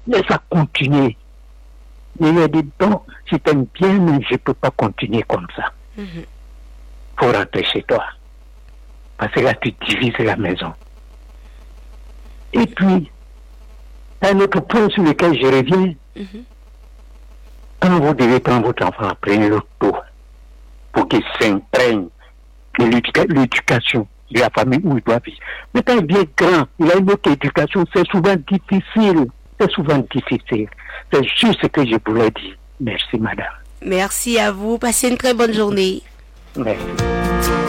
Laisse-la continuer. Il lui a dit, bon, si t'aimes bien, mais je ne peux pas continuer comme ça. Faut rentrer chez toi. Parce que là, tu divises la maison. Et puis, un autre point sur lequel je reviens, quand vous devez prendre votre enfant, prenez-le tôt pour qu'il s'imprègne de l'éducation de la famille où il doit vivre. Mais quand il est grand, il a une autre éducation, c'est souvent difficile. C'est souvent difficile. C'est juste ce que je voulais dire. Merci, madame. Merci à vous. Passez une très bonne journée. Merci.